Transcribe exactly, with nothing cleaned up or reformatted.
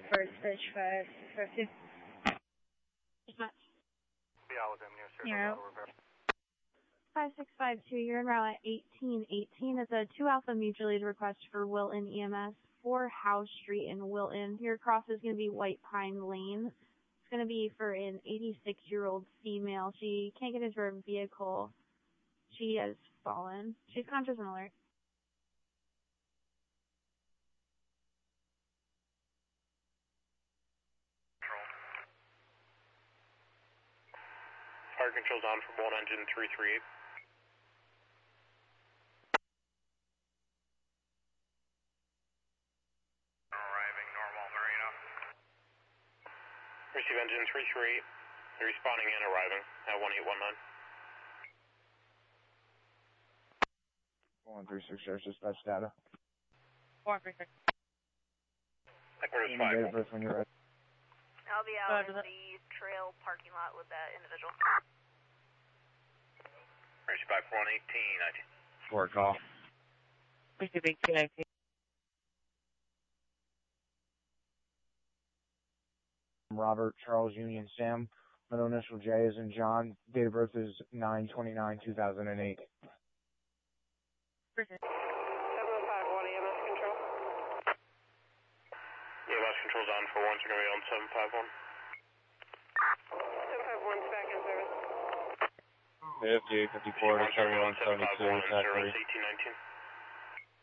First pitch five fifty. Zero. Five six five two. You're in route at eighteen eighteen. It's a two Alpha mutual aid request for Wilton E M S for House Street in Wilton. Your cross is going to be White Pine Lane. It's going to be for an eighty-six-year-old female. She can't get into her vehicle. She has fallen. She's conscious and alert. Fire control's on for one engine three three eight. Arriving normal, Marina. Receive engine three three eight. Responding and arriving at one eight one nine. one three six, there's dispatch data. Four three six. Equinox Date of five. birth when you're ready. I'll be out in the trail parking lot with that individual. Receive five for one eighteen nineteen. Court call. Receive eighteen nineteen. Robert Charles Union Sam. Middle initial J is in John. Date of birth is nine twenty-nine two thousand eight. Appreciate it. seven five one E M S control. E M S control's on for one's going to be on seven five one. seven five one's back in service. fifty-eight fifty-four to seventy-one seventy-two. eighteen nineteen.